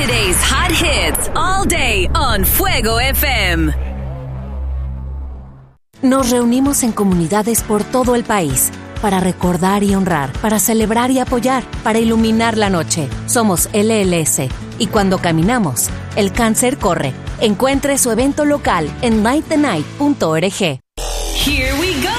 Today's hot hits all day on Fuego FM. Nos reunimos en comunidades por todo el país para recordar y honrar, para celebrar y apoyar, para iluminar la noche. Somos LLS y cuando caminamos, el cáncer corre. Encuentre su evento local en lightthenight.org. Here we go.